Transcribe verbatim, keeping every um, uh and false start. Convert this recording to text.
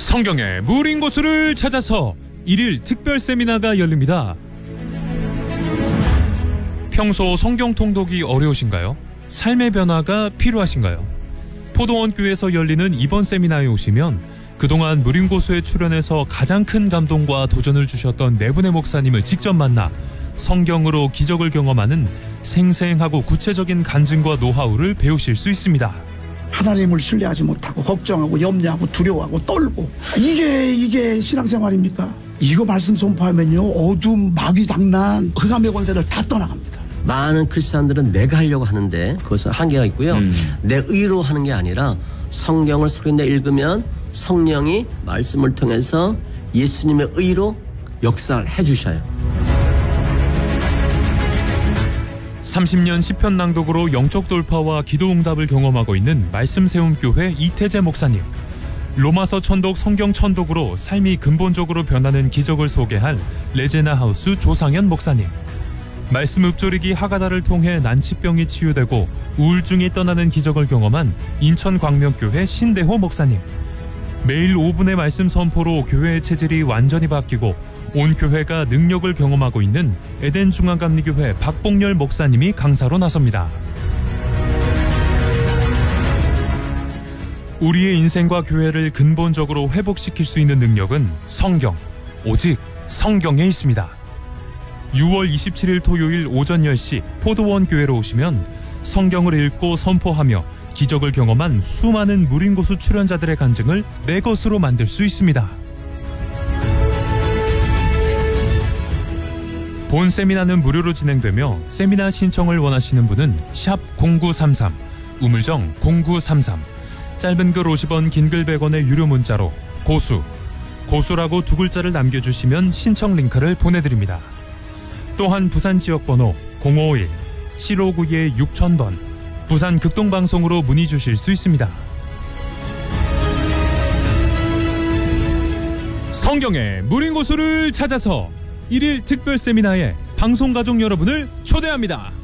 성경의 무인 고수를 찾아서 일일 특별 세미나가 열립니다. 평소 성경 통독이 어려우신가요? 삶의 변화가 필요하신가요? 포도원교회에서 열리는 이번 세미나에 오시면 그동안 무인 고수에 출연해서 가장 큰 감동과 도전을 주셨던 네 분의 목사님을 직접 만나 성경으로 기적을 경험하는 생생하고 구체적인 간증과 노하우를 배우실 수 있습니다. 하나님을 신뢰하지 못하고 걱정하고 염려하고 두려워하고 떨고, 이게 이게 신앙생활입니까? 이거 말씀 선포하면요, 어둠, 마귀 장난, 흑암의 권세를 다 떠나갑니다. 많은 크리스찬들은 내가 하려고 하는데 그것은 한계가 있고요. 음. 내 의로 하는 게 아니라 성경을 소리내 읽으면 성령이 말씀을 통해서 예수님의 의로 역사를 해주셔요. 삼십 년 시편 낭독으로 영적 돌파와 기도 응답을 경험하고 있는 말씀세움교회 이태재 목사님. 로마서 천독 성경 천독으로 삶이 근본적으로 변하는 기적을 소개할 레제나 하우스 조상현 목사님. 말씀 읊조리기 하가다를 통해 난치병이 치유되고 우울증이 떠나는 기적을 경험한 인천광명교회 신대호 목사님. 매일 오 분의 말씀 선포로 교회의 체질이 완전히 바뀌고 온 교회가 능력을 경험하고 있는 에덴 중앙감리교회 박봉열 목사님이 강사로 나섭니다. 우리의 인생과 교회를 근본적으로 회복시킬 수 있는 능력은 성경, 오직 성경에 있습니다. 유월 이십칠일 토요일 오전 열 시 포도원 교회로 오시면 성경을 읽고 선포하며 기적을 경험한 수많은 무인 고수 출연자들의 간증을 내 것으로 만들 수 있습니다. 본 세미나는 무료로 진행되며 세미나 신청을 원하시는 분은 샵 공구삼삼, 우물정 공구삼삼, 짧은 글 오십 원, 긴 글 백 원의 유료 문자로 고수, 고수라고 두 글자를 남겨주시면 신청 링크를 보내드립니다. 또한 부산 지역번호 공오일 칠오구이 육천 번, 부산 극동방송으로 문의 주실 수 있습니다. 성경의 무인 고수를 찾아서 일일 특별 세미나에 방송가족 여러분을 초대합니다.